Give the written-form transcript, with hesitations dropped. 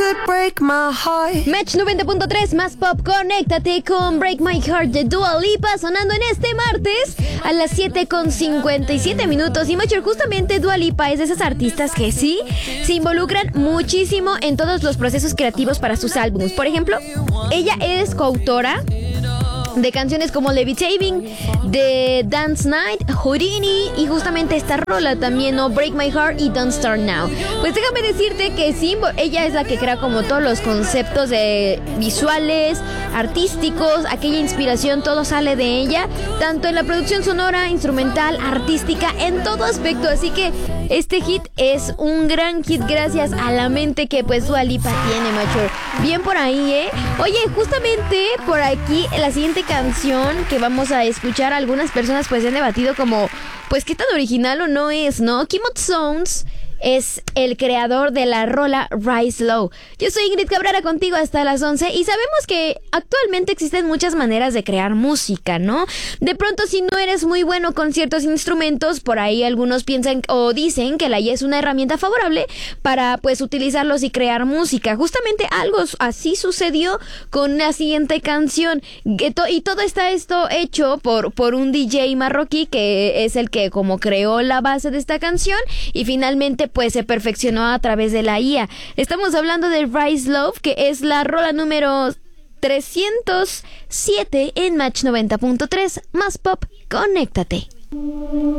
Match 90.3 más pop, conéctate con Break My Heart de Dua Lipa, sonando en este martes a las 7:57 Y Macho, justamente Dua Lipa es de esas artistas que sí se involucran muchísimo en todos los procesos creativos para sus álbumes. Por ejemplo, ella es coautora de canciones como Levitating, de Dance Night, Houdini y justamente esta rola también, ¿no? Break My Heart y Don't Start Now. Pues déjame decirte que sí, ella es la que crea como todos los conceptos de visuales, artísticos, aquella inspiración, todo sale de ella, tanto en la producción sonora, instrumental, artística, en todo aspecto. Así que este hit es un gran hit gracias a la mente que pues Dua Lipa tiene, macho. Bien por ahí, ¿eh? Oye, justamente por aquí la siguiente canción que vamos a escuchar, algunas personas pues se han debatido como pues qué tan original o no es, ¿no? Kimot Sounds es el creador de la rola Rise Low. Yo soy Ingrid Cabrera, contigo hasta las 11 y sabemos que actualmente existen muchas maneras de crear música, ¿no? De pronto, si no eres muy bueno con ciertos instrumentos, por ahí algunos piensan o dicen que la IA es una herramienta favorable para pues utilizarlos y crear música. Justamente algo así sucedió con la siguiente canción y todo está esto hecho por un DJ marroquí que es el que como creó la base de esta canción y finalmente pues se perfeccionó a través de la IA. Estamos hablando de Rise Love, que es la rola número 307 en Match 90.3 más pop, conéctate.